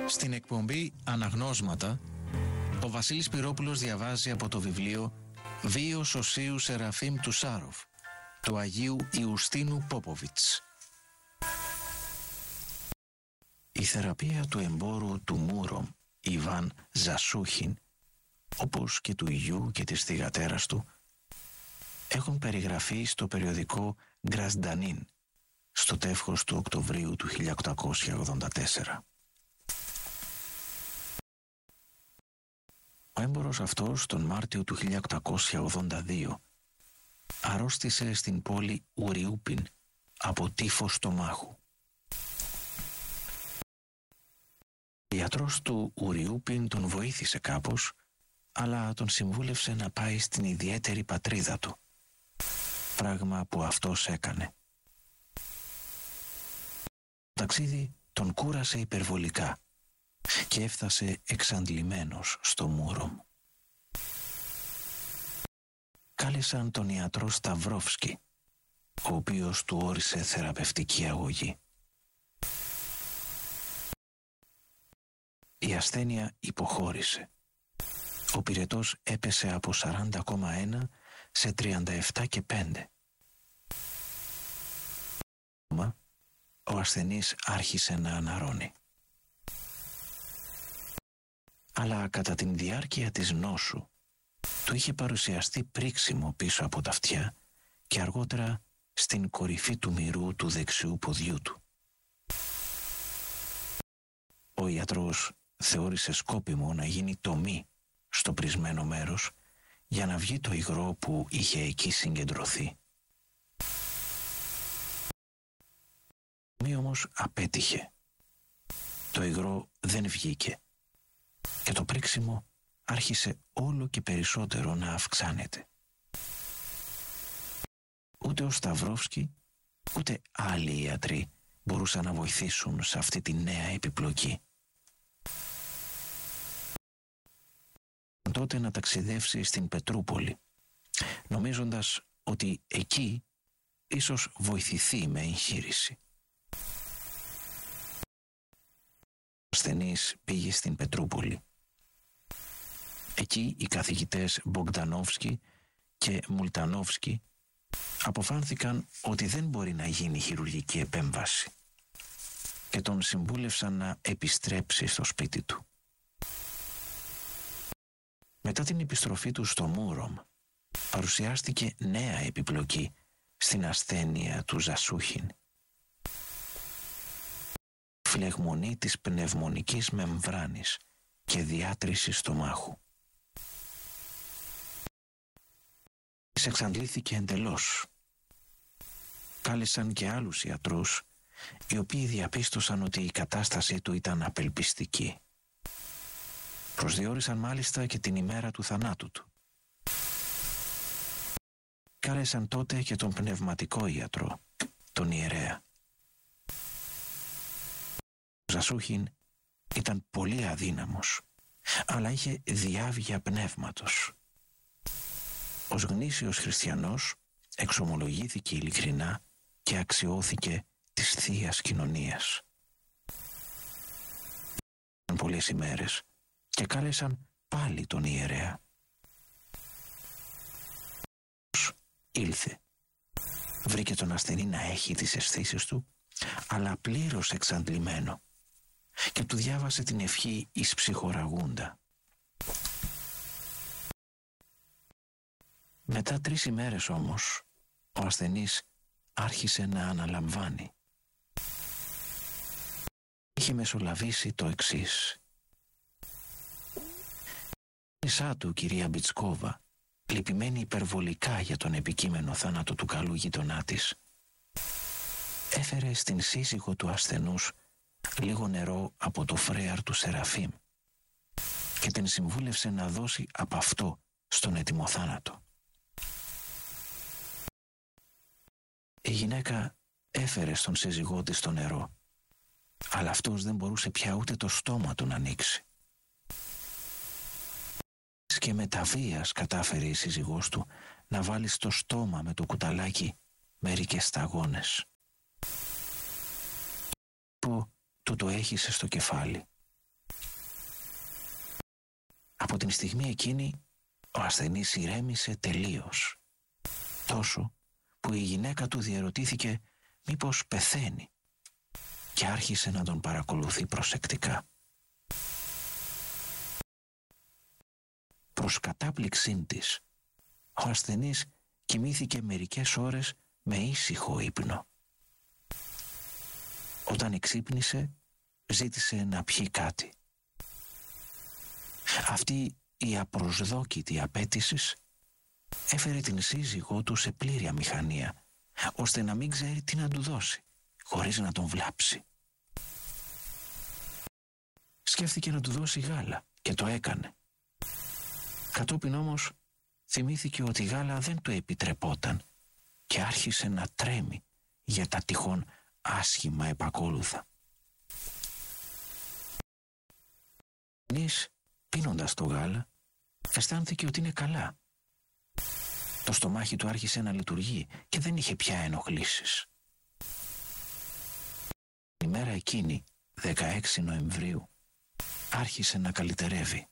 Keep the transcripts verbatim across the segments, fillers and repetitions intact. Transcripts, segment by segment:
Στην εκπομπή Αναγνώσματα, ο Βασίλης Πυρόπουλος διαβάζει από το βιβλίο «Βίος Οσίου Σεραφείμ του Σάροφ» του Αγίου Ιουστίνου Πόποβιτς. Η θεραπεία του εμπόρου του Μούρομ, Ιβάν Ζασούχιν, όπως και του γιου και της θυγατέρας του, έχουν περιγραφεί στο περιοδικό Γκρασντανίν στο τεύχος του Οκτωβρίου του χίλια οκτακόσια ογδόντα τέσσερα. Ο έμπορος αυτός τον Μάρτιο του χίλια οκτακόσια ογδόντα δύο αρρώστησε στην πόλη Ουριούπιν από τύφος στομάχου. Ο ιατρός του Ουριούπιν τον βοήθησε κάπως, αλλά τον συμβούλευσε να πάει στην ιδιαίτερη πατρίδα του, πράγμα που αυτός έκανε. Το ταξίδι τον κούρασε υπερβολικά και έφτασε εξαντλημένος στο Μούρομ. Κάλεσαν τον ιατρό Σταυρόφσκι, ο οποίος του όρισε θεραπευτική αγωγή. Η ασθένεια υποχώρησε. Ο πυρετός έπεσε από σαράντα κόμμα ένα σε τριάντα επτά κόμμα πέντε. Ο ασθενής άρχισε να αναρρώνει. Αλλά κατά την διάρκεια της νόσου του είχε παρουσιαστεί πρίξιμο πίσω από τα αυτιά και αργότερα στην κορυφή του μυρού του δεξιού ποδιού του. Ο ιατρός θεώρησε σκόπιμο να γίνει τομή στο πρισμένο μέρος για να βγει το υγρό που είχε εκεί συγκεντρωθεί. Μη όμως απέτυχε. Το υγρό δεν βγήκε και το πρίξιμο άρχισε όλο και περισσότερο να αυξάνεται. Ούτε ο Σταυρόφσκι ούτε άλλοι ιατροί μπορούσαν να βοηθήσουν σε αυτή τη νέα επιπλοκή. Τότε να ταξιδεύσει στην Πετρούπολη, νομίζοντας ότι εκεί ίσως βοηθηθεί με εγχείρηση. Ο ασθενής πήγε στην Πετρούπολη. Εκεί οι καθηγητές Μπογκδανόφσκι και Μουλτανόφσκι αποφάνθηκαν ότι δεν μπορεί να γίνει χειρουργική επέμβαση και τον συμβούλευσαν να επιστρέψει στο σπίτι του. Μετά την επιστροφή του στο Μούρομ, παρουσιάστηκε νέα επιπλοκή στην ασθένεια του Ζασούχιν. Φλεγμονή της πνευμονικής μεμβράνης και διάτρηση στομάχου. Εξαντλήθηκε εντελώς. Κάλεσαν και άλλους ιατρούς, οι οποίοι διαπίστωσαν ότι η κατάστασή του ήταν απελπιστική. Προσδιορίσαν μάλιστα και την ημέρα του θανάτου του. Κάλεσαν τότε και τον πνευματικό ιατρό, τον ιερέα. Ο Ζασούχιν ήταν πολύ αδύναμος, αλλά είχε διάβγεια πνεύματος. Ως γνήσιος χριστιανός εξομολογήθηκε ειλικρινά και αξιώθηκε της Θείας Κοινωνίας. Ήταν πολλές ημέρες και κάλεσαν πάλι τον ιερέα. Ήλθε. Βρήκε τον ασθενή να έχει τις αισθήσεις του, αλλά πλήρως εξαντλημένο, και του διάβασε την ευχή εις ψυχοραγούντα. Μετά τρεις ημέρες όμως, ο ασθενής άρχισε να αναλαμβάνει. Είχε μεσολαβήσει το εξής. Η νησά του, κυρία Μπιτσκόβα, λυπημένη υπερβολικά για τον επικείμενο θάνατο του καλού γειτονά της, έφερε στην σύζυγο του ασθενούς λίγο νερό από το φρέαρ του Σεραφείμ και την συμβούλευσε να δώσει από αυτό στον έτοιμο θάνατο. Η γυναίκα έφερε στον σύζυγό της το νερό, αλλά αυτός δεν μπορούσε πια ούτε το στόμα του να ανοίξει. Και με τα βίας κατάφερε η σύζυγός του να βάλει στο στόμα με το κουταλάκι μερικές σταγόνες. Που του το έχισε στο κεφάλι Από την στιγμή εκείνη ο ασθενής ηρέμησε τελείως, τόσο που η γυναίκα του διερωτήθηκε μήπως πεθαίνει και άρχισε να τον παρακολουθεί προσεκτικά. Προς κατάπληξήν της, ο ασθενής κοιμήθηκε μερικές ώρες με ήσυχο ύπνο. Όταν εξύπνησε, ζήτησε να πιει κάτι. Αυτή η απροσδόκητη απέτηση έφερε την σύζυγό του σε πλήρη αμηχανία, ώστε να μην ξέρει τι να του δώσει, χωρίς να τον βλάψει. Σκέφτηκε να του δώσει γάλα και το έκανε. Κατόπιν όμως θυμήθηκε ότι η γάλα δεν του επιτρεπόταν και άρχισε να τρέμει για τα τυχόν άσχημα επακόλουθα. Νης, πίνοντας το γάλα, αισθάνθηκε ότι είναι καλά. Το στομάχι του άρχισε να λειτουργεί και δεν είχε πια ενοχλήσεις. Η μέρα εκείνη, δεκαέξι Νοεμβρίου, άρχισε να καλυτερεύει.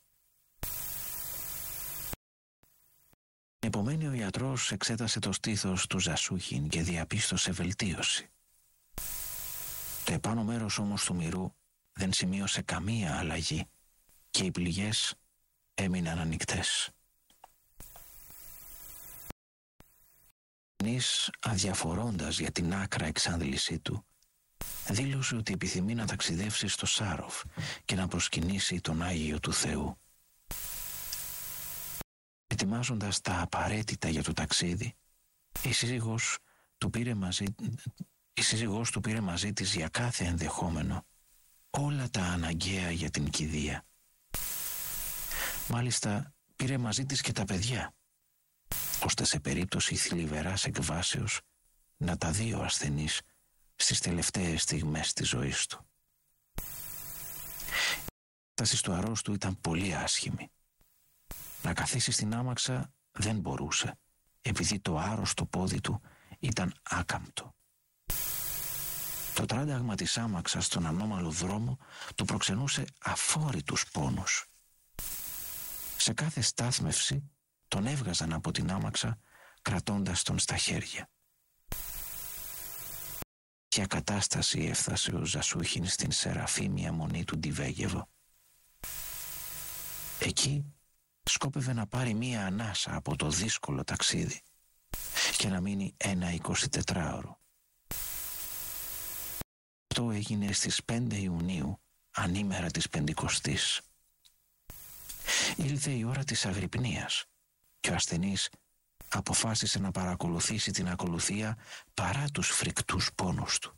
Επομένη ο ιατρός εξέτασε το στήθος του Ζασούχιν και διαπίστωσε βελτίωση. Το επάνω μέρος όμως του μυρού δεν σημείωσε καμία αλλαγή και οι πληγές έμειναν ανοιχτές. Νης, αδιαφορώντας για την άκρα εξάντλησή του, δήλωσε ότι επιθυμεί να ταξιδεύσει στο Σάροφ και να προσκυνήσει τον Άγιο του Θεού. Ετοιμάζοντας τα απαραίτητα για το ταξίδι, η σύζυγος του πήρε μαζί, η σύζυγός του πήρε μαζί της για κάθε ενδεχόμενο όλα τα αναγκαία για την κηδεία. Μάλιστα πήρε μαζί της και τα παιδιά, ώστε σε περίπτωση θλιβεράς εκβάσεως να τα δει ο ασθενής στις τελευταίες στιγμές της ζωής του. Η κατάσταση του αρρώστου ήταν πολύ άσχημη. Να καθίσει στην άμαξα δεν μπορούσε, επειδή το άρρωστο πόδι του ήταν άκαμπτο. Το τράνταγμα της άμαξας στον ανώμαλο δρόμο του προξενούσε αφόρητους πόνους. Σε κάθε στάθμευση τον έβγαζαν από την άμαξα κρατώντας τον στα χέρια. Ποια κατάσταση έφτασε ο Ζασούχιν στην Σεραφείμια Μονή του Ντιβέγεβο. Εκεί σκόπευε να πάρει μία ανάσα από το δύσκολο ταξίδι και να μείνει ένα εικοσιτετράωρο. Αυτό έγινε στις πέντε Ιουνίου, ανήμερα της Πεντηκοστής. Ήλθε η ώρα της αγρυπνίας και ο ασθενής αποφάσισε να παρακολουθήσει την ακολουθία παρά τους φρικτούς πόνους του.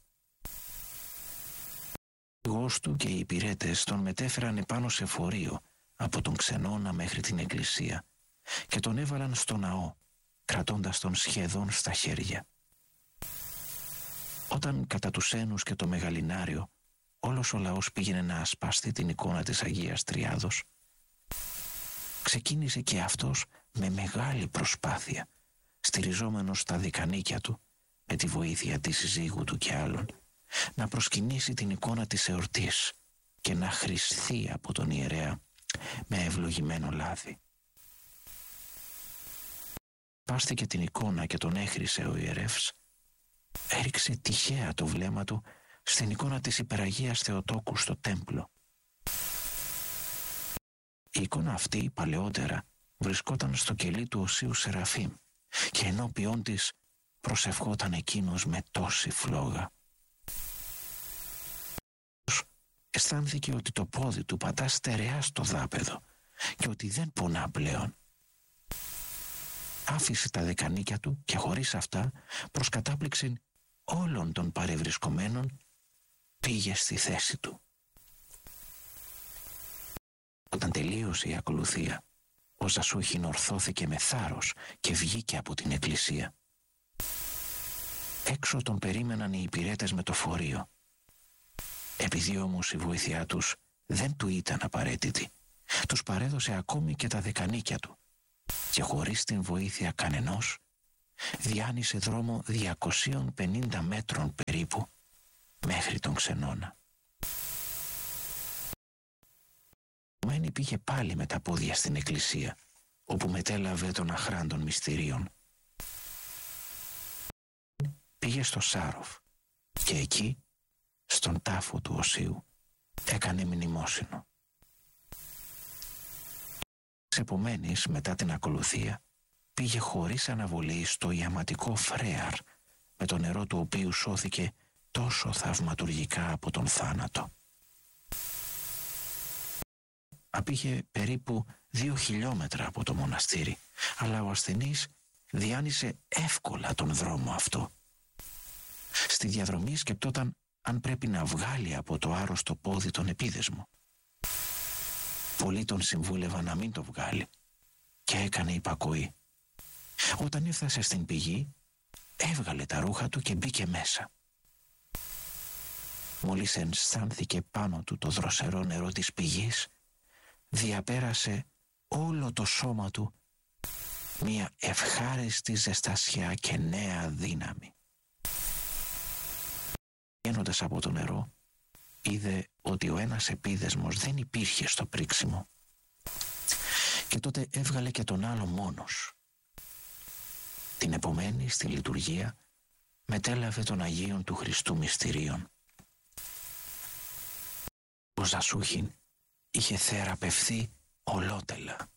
Ο γιος του και οι υπηρέτες τον μετέφεραν επάνω σε φορείο από τον Ξενώνα μέχρι την εκκλησία και τον έβαλαν στο ναό, κρατώντας τον σχεδόν στα χέρια. Όταν κατά τους Ένους και το Μεγαλινάριο όλος ο λαός πήγαινε να ασπαστεί την εικόνα της Αγίας Τριάδος, ξεκίνησε και αυτός με μεγάλη προσπάθεια, στηριζόμενος στα δικανίκια του, με τη βοήθεια της συζύγου του και άλλων, να προσκυνήσει την εικόνα της εορτής και να χρηστεί από τον ιερέα με ευλογημένο λάδι. Πάστηκε την εικόνα και τον έχρισε ο ιερεύς, έριξε τυχαία το βλέμμα του στην εικόνα της Υπεραγίας Θεοτόκου στο τέμπλο. Η εικόνα αυτή παλαιότερα βρισκόταν στο κελί του Οσίου Σεραφείμ και ενώπιόν της προσευχόταν εκείνος με τόση φλόγα. Αισθάνθηκε ότι το πόδι του πατά στερεά στο δάπεδο και ότι δεν πονά πλέον. Άφησε τα δεκανίκια του και χωρίς αυτά, προς κατάπληξη όλων των παρευρισκομένων, πήγε στη θέση του. Όταν τελείωσε η ακολουθία, ο Ζασούχιν ορθώθηκε με θάρρος και βγήκε από την εκκλησία. Έξω τον περίμεναν οι υπηρέτες με το φορείο. Επειδή όμως η βοήθειά τους δεν του ήταν απαραίτητη, τους παρέδωσε ακόμη και τα δεκανίκια του και χωρίς την βοήθεια κανενός διάνυσε δρόμο διακόσιων πενήντα μέτρων περίπου μέχρι τον Ξενώνα. Ασθενή πήγε πάλι με τα πόδια στην εκκλησία, όπου μετέλαβε τον αχράν των μυστηρίων. Πήγε στο Σάροφ και εκεί, στον τάφο του Οσίου, έκανε μνημόσυνο. Επομένης, μετά την ακολουθία, πήγε χωρίς αναβολή στο ιαματικό Φρέαρ, με το νερό του οποίου σώθηκε τόσο θαυματουργικά από τον θάνατο. Απήγε περίπου δύο χιλιόμετρα από το μοναστήρι, αλλά ο ασθενής διάνυσε εύκολα τον δρόμο αυτό. Στη διαδρομή σκεπτόταν αν πρέπει να βγάλει από το άρρωστο πόδι τον επίδεσμο. Πολλοί τον συμβούλευαν να μην το βγάλει και έκανε υπακοή. Όταν έφτασε στην πηγή, έβγαλε τα ρούχα του και μπήκε μέσα. Μόλις αισθάνθηκε πάνω του το δροσερό νερό της πηγής, διαπέρασε όλο το σώμα του μια ευχάριστη ζεστασιά και νέα δύναμη. Βγαίνοντας από το νερό, είδε ότι ο ένας επίδεσμος δεν υπήρχε στο πρίξιμο. Και τότε έβγαλε και τον άλλο μόνος. Την επομένη στη λειτουργία μετέλαβε των Αγίων του Χριστού μυστηρίων. Ο Ζασούχιν είχε θεραπευθεί ολότελα.